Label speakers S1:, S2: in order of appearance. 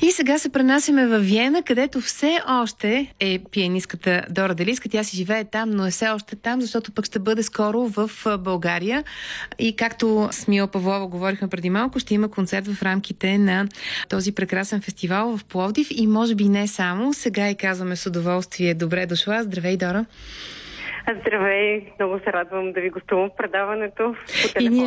S1: И сега се пренасяме във Виена, където все още е пианистката Дора Делийска. Тя си живее там, но е все още там, защото пък ще бъде скоро в България. И както с Мила Павлова говорихме преди малко, ще има концерт в рамките на този прекрасен фестивал в Пловдив. И може би не само. Сега и казваме с удоволствие добре дошла. Здравей, Дора!
S2: Здравей! Много се радвам да ви гостувам в предаването по телефона.